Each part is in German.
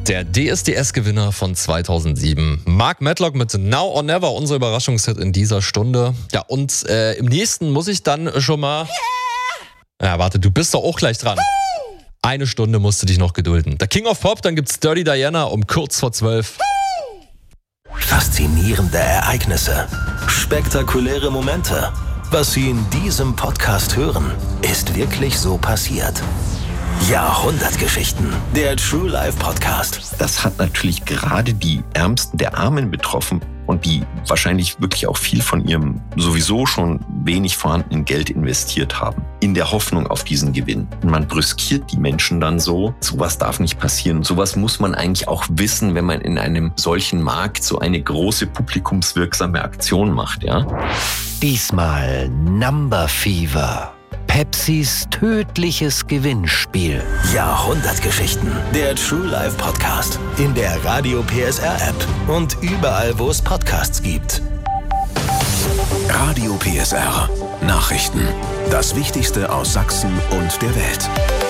Der DSDS-Gewinner von 2007. Mark Medlock mit Now or Never, unser Überraschungshit in dieser Stunde. Ja, und im nächsten muss ich dann schon mal... Ja, warte, du bist doch auch gleich dran. Eine Stunde musst du dich noch gedulden. Der King of Pop, dann gibt's Dirty Diana um kurz vor 12. Faszinierende Ereignisse, spektakuläre Momente. Was Sie in diesem Podcast hören, ist wirklich so passiert. Jahrhundertgeschichten, der True Life Podcast. Das hat natürlich gerade die Ärmsten der Armen betroffen und die wahrscheinlich wirklich auch viel von ihrem sowieso schon wenig vorhandenen Geld investiert haben, in der Hoffnung auf diesen Gewinn. Und man brüskiert die Menschen dann so. Sowas darf nicht passieren. Sowas muss man eigentlich auch wissen, wenn man in einem solchen Markt so eine große publikumswirksame Aktion macht, ja? Diesmal Number Fever. Pepsis tödliches Gewinnspiel. Jahrhundertgeschichten. Der True Life Podcast. In der Radio PSR App und überall, wo es Podcasts gibt. Radio PSR. Nachrichten. Das Wichtigste aus Sachsen und der Welt.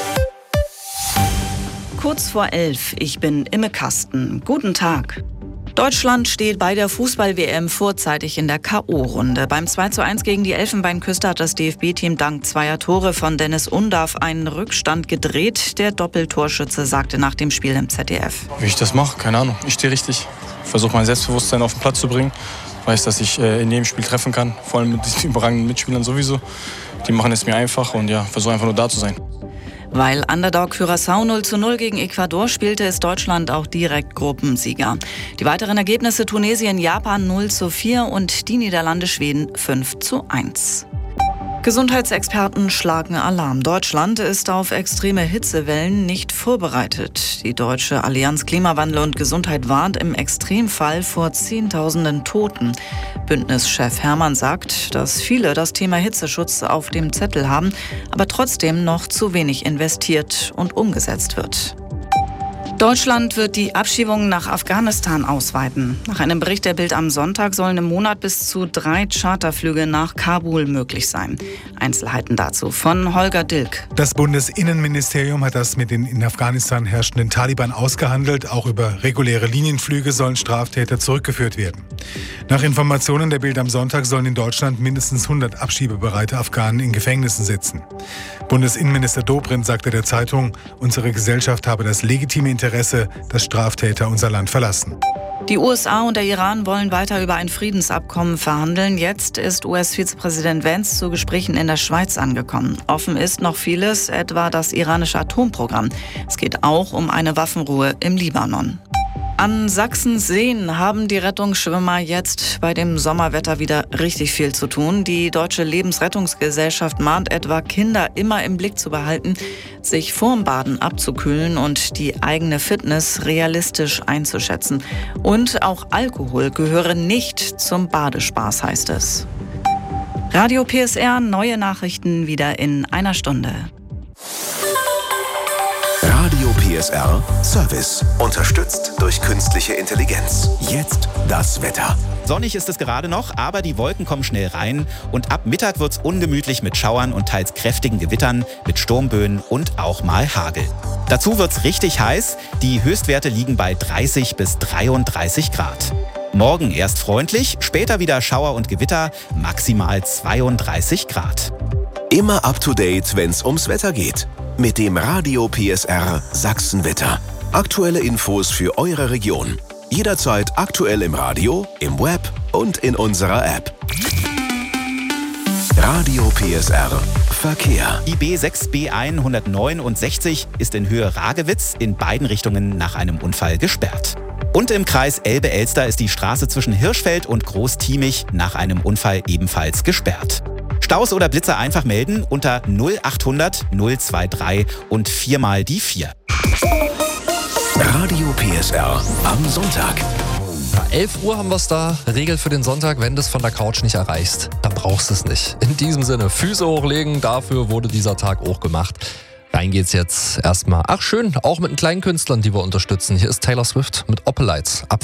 Kurz vor 11. Ich bin Imme Kasten. Guten Tag. Deutschland steht bei der Fußball-WM vorzeitig in der K.O.-Runde. Beim 2:1 gegen die Elfenbeinküste hat das DFB-Team dank zweier Tore von Dennis Undav einen Rückstand gedreht. Der Doppeltorschütze sagte nach dem Spiel im ZDF. Wie ich das mache, keine Ahnung. Ich stehe richtig. Ich versuche mein Selbstbewusstsein auf den Platz zu bringen. Ich weiß, dass ich in jedem Spiel treffen kann. Vor allem mit diesen überragenden Mitspielern sowieso. Die machen es mir einfach und ja, versuche einfach nur da zu sein. Weil Underdog Curaçao 0:0 gegen Ecuador spielte, ist Deutschland auch direkt Gruppensieger. Die weiteren Ergebnisse: Tunesien, Japan 0:4 und die Niederlande, Schweden 5:1. Gesundheitsexperten schlagen Alarm. Deutschland ist auf extreme Hitzewellen nicht vorbereitet. Die Deutsche Allianz Klimawandel und Gesundheit warnt im Extremfall vor Zehntausenden Toten. Bündnischef Hermann sagt, dass viele das Thema Hitzeschutz auf dem Zettel haben, aber trotzdem noch zu wenig investiert und umgesetzt wird. Deutschland wird die Abschiebungen nach Afghanistan ausweiten. Nach einem Bericht der Bild am Sonntag sollen im Monat bis zu 3 Charterflüge nach Kabul möglich sein. Einzelheiten dazu von Holger Dilk. Das Bundesinnenministerium hat das mit den in Afghanistan herrschenden Taliban ausgehandelt. Auch über reguläre Linienflüge sollen Straftäter zurückgeführt werden. Nach Informationen der Bild am Sonntag sollen in Deutschland mindestens 100 abschiebebereite Afghanen in Gefängnissen sitzen. Bundesinnenminister Dobrindt sagte der Zeitung, unsere Gesellschaft habe das legitime Interesse, dass Straftäter unser Land verlassen. Die USA und der Iran wollen weiter über ein Friedensabkommen verhandeln. Jetzt ist US-Vizepräsident Vance zu Gesprächen in der Schweiz angekommen. Offen ist noch vieles, etwa das iranische Atomprogramm. Es geht auch um eine Waffenruhe im Libanon. An Sachsens Seen haben die Rettungsschwimmer jetzt bei dem Sommerwetter wieder richtig viel zu tun. Die Deutsche Lebensrettungsgesellschaft mahnt etwa, Kinder immer im Blick zu behalten, sich vorm Baden abzukühlen und die eigene Fitness realistisch einzuschätzen. Und auch Alkohol gehöre nicht zum Badespaß, heißt es. Radio PSR, neue Nachrichten wieder in einer Stunde. Radio PSR Service. Unterstützt durch künstliche Intelligenz. Jetzt das Wetter. Sonnig ist es gerade noch, aber die Wolken kommen schnell rein und ab Mittag wird's ungemütlich mit Schauern und teils kräftigen Gewittern, mit Sturmböen und auch mal Hagel. Dazu wird's richtig heiß. Die Höchstwerte liegen bei 30 bis 33 Grad. Morgen erst freundlich, später wieder Schauer und Gewitter, maximal 32 Grad. Immer up to date, wenn's ums Wetter geht. Mit dem Radio PSR Sachsenwetter. Aktuelle Infos für eure Region. Jederzeit aktuell im Radio, im Web und in unserer App. Radio PSR Verkehr. Die B6 B169 ist in Höhe Ragewitz in beiden Richtungen nach einem Unfall gesperrt. Und im Kreis Elbe-Elster ist die Straße zwischen Hirschfeld und Groß-Tiemich nach einem Unfall ebenfalls gesperrt. Staus oder Blitzer einfach melden unter 0800 023 und 4 mal die 4. Radio PSR am Sonntag. 11 Uhr haben wir es da. Regel für den Sonntag: wenn du es von der Couch nicht erreichst, dann brauchst du es nicht. In diesem Sinne, Füße hochlegen, dafür wurde dieser Tag auch gemacht. Rein geht's jetzt erstmal. Ach schön, auch mit den kleinen Künstlern, die wir unterstützen. Hier ist Taylor Swift mit Opelites ab